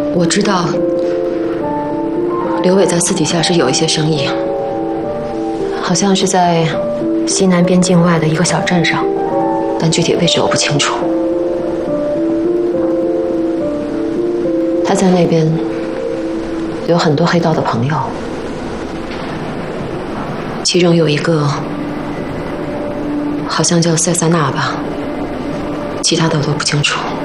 我知道刘伟在私底下是有一些生意，好像是在西南边境外的一个小镇上，但具体位置我不清楚。他在那边有很多黑道的朋友，其中有一个好像叫塞萨纳吧，其他的我都不清楚。